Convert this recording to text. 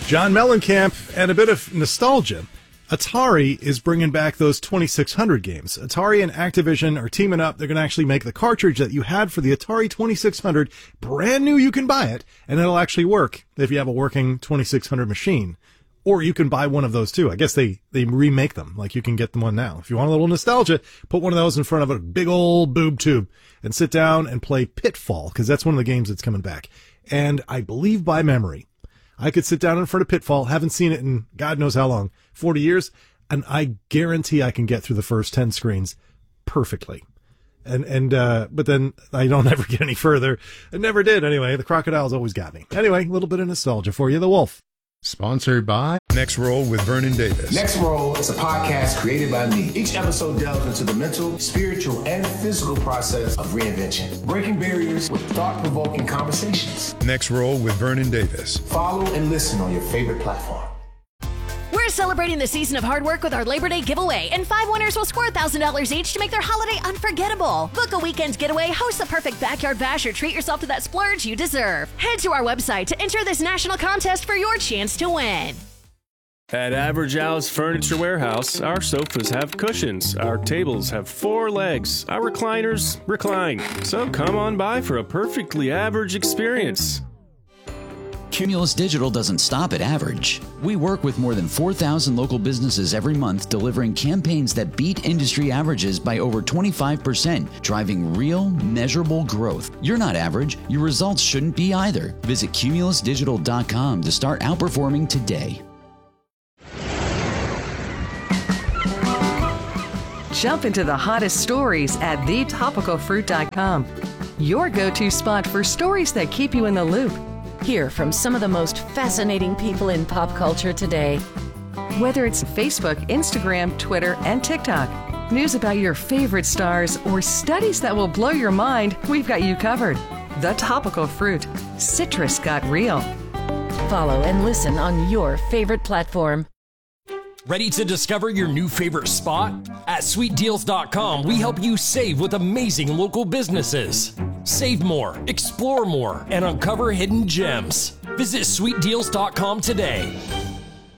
John Mellencamp, and a bit of nostalgia. Atari is bringing back those 2600 games. Atari and Activision are teaming up. They're going to actually make the cartridge that you had for the Atari 2600 brand new. You can buy it, and it'll actually work if you have a working 2600 machine. Or you can buy one of those too. I guess they remake them. Like you can get them one now. If you want a little nostalgia, put one of those in front of a big old boob tube and sit down and play Pitfall, because that's one of the games that's coming back. And I believe by memory, I could sit down in front of Pitfall, haven't seen it in God knows how long, 40 years, and I guarantee I can get through the first 10 screens perfectly. But then I don't ever get any further. I never did anyway. The crocodiles always got me. Anyway, a little bit of nostalgia for you. The Wolf. Sponsored by Next Roll with Vernon Davis. Next Roll is a podcast created by me. Each episode delves into the mental, spiritual, and physical process of reinvention, breaking barriers with thought-provoking conversations. Next Roll with Vernon Davis. Follow and listen on your favorite platform. We're celebrating the season of hard work with our Labor Day giveaway, and 5 winners will score $1,000 each to make their holiday unforgettable. Book a weekend getaway, host the perfect backyard bash, or treat yourself to that splurge you deserve. Head to our website to enter this national contest for your chance to win. At Average Al's Furniture Warehouse, our sofas have cushions, our tables have 4 legs, our recliners recline. So come on by for a perfectly average experience. Cumulus Digital doesn't stop at average. We work with more than 4,000 local businesses every month, delivering campaigns that beat industry averages by over 25%, driving real, measurable growth. You're not average. Your results shouldn't be either. Visit cumulusdigital.com to start outperforming today. Jump into the hottest stories at thetopicalfruit.com. Your go-to spot for stories that keep you in the loop. Hear from some of the most fascinating people in pop culture today. Whether it's Facebook, Instagram, Twitter, and TikTok, news about your favorite stars, or studies that will blow your mind, we've got you covered. The Topical Fruit. Citrus got real. Follow and listen on your favorite platform. Ready to discover your new favorite spot? At sweetdeals.com, we help you save with amazing local businesses. Save more, explore more, and uncover hidden gems. Visit sweetdeals.com today.